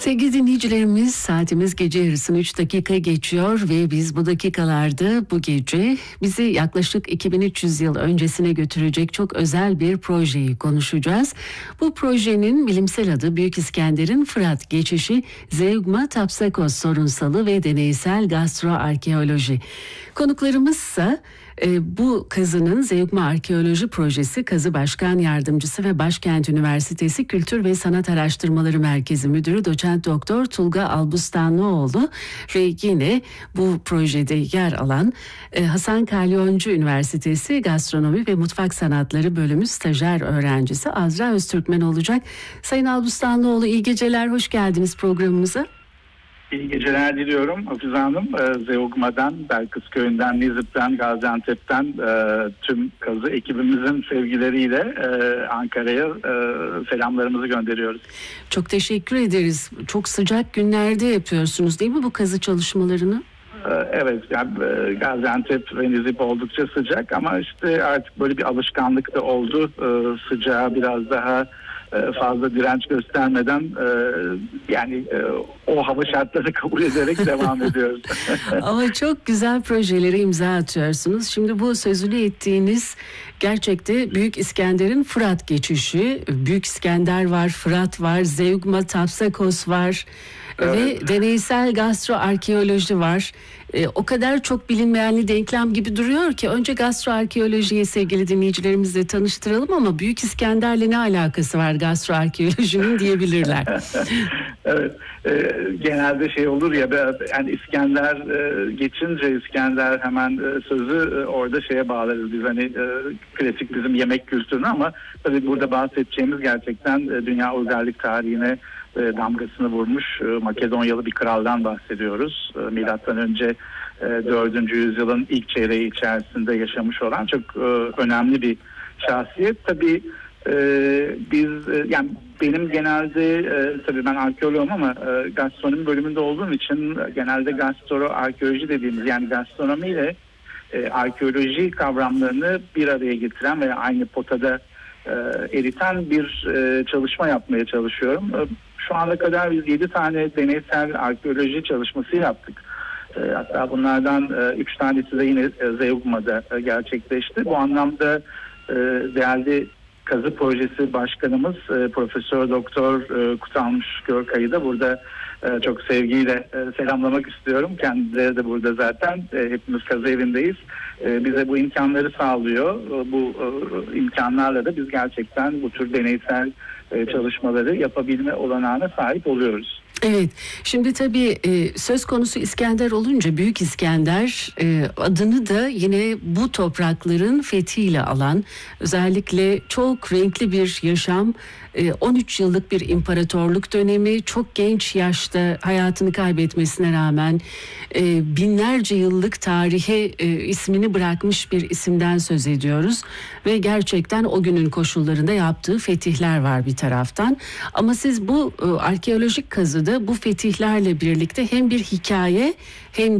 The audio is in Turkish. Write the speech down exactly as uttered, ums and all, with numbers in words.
Sevgili dinleyicilerimiz, saatimiz gece yarısını üç dakika geçiyor ve biz bu dakikalarda bu gece bizi yaklaşık iki bin üç yüz yıl öncesine götürecek çok özel bir projeyi konuşacağız. Bu projenin bilimsel adı Büyük İskender'in Fırat Geçişi, Zeugma Tapsakos sorunsalı ve deneysel gastroarkeoloji. Konuklarımızsa E, bu kazının Zeugma Arkeoloji Projesi Kazı Başkan Yardımcısı ve Başkent Üniversitesi Kültür ve Sanat Araştırmaları Merkezi Müdürü Doçent Doktor Tulga Albustanlıoğlu ve yine bu projede yer alan e, Hasan Kalyoncu Üniversitesi Gastronomi ve Mutfak Sanatları Bölümü stajyer öğrencisi Azra Öztürkmen olacak. Sayın Albustanlıoğlu, iyi geceler, hoş geldiniz programımıza. İyi geceler diliyorum Hafize Hanım. Zeugma'dan, Belkıs Köyü'nden, Nizip'ten, Gaziantep'ten e, tüm kazı ekibimizin sevgileriyle e, Ankara'ya e, selamlarımızı gönderiyoruz. Çok teşekkür ederiz. Çok sıcak günlerde yapıyorsunuz değil mi bu kazı çalışmalarını? Evet, yani Gaziantep ve Nizip oldukça sıcak ama işte artık böyle bir alışkanlık da oldu. Sıcağa biraz daha fazla direnç göstermeden yani o hava şartlarını kabul ederek devam ediyoruz. Ama çok güzel projelere imza atıyorsunuz. Şimdi bu sözünü ettiğiniz gerçekte Büyük İskender'in Fırat geçişi. Büyük İskender var, Fırat var, Zeugma Tapsakos var. Evet. Ve deneysel gastroarkeoloji var. Ee, o kadar çok bilinmeyenli denklem gibi duruyor ki önce gastroarkeolojiyi sevgili dinleyicilerimizle tanıştıralım ama Büyük İskender'le ne alakası var gastroarkeolojinin diyebilirler. Evet, e, genelde şey olur ya, yani İskender e, geçince İskender hemen e, sözü e, orada şeye bağlarız biz, hani e, klasik bizim yemek kültürünü, ama tabii burada bahsedeceğimiz gerçekten e, dünya uygarlık tarihine e, damgasını vurmuş e, Makedonyalı bir kraldan bahsediyoruz. E, milattan önce e, dördüncü yüzyılın ilk çeyreği içerisinde yaşamış olan çok e, önemli bir şahsiyet. Tabii Ee, biz e, yani benim genelde e, tabii ben arkeoloğum ama e, gastronomi bölümünde olduğum için e, genelde gastroarkeoloji dediğimiz, yani gastronomiyle e, arkeoloji kavramlarını bir araya getiren ve aynı potada e, eriten bir e, çalışma yapmaya çalışıyorum. E, şu ana kadar biz yedi tane deneysel arkeoloji çalışması yaptık. E, hatta bunlardan e, üç tanesi de yine e, Zeugma'da e, gerçekleşti. Bu anlamda e, değerli Kazı Projesi Başkanımız e, Profesör Doktor e, Kutalmış Görkay'ı da burada e, çok sevgiyle e, selamlamak istiyorum. Kendileri de burada zaten. E, hepimiz kazı evindeyiz. E, bize bu imkanları sağlıyor. E, bu e, imkanlarla da biz gerçekten bu tür deneysel e, çalışmaları yapabilme olanağına sahip oluyoruz. Evet, şimdi tabii e, söz konusu İskender olunca Büyük İskender e, adını da yine bu toprakların fethiyle alan, özellikle çok renkli bir yaşam, e, on üç yıllık bir imparatorluk dönemi, çok genç yaşta hayatını kaybetmesine rağmen e, binlerce yıllık tarihe e, ismini bırakmış bir isimden söz ediyoruz ve gerçekten o günün koşullarında yaptığı fetihler var bir taraftan. Ama siz bu e, arkeolojik kazıda bu fetihlerle birlikte hem bir hikaye hem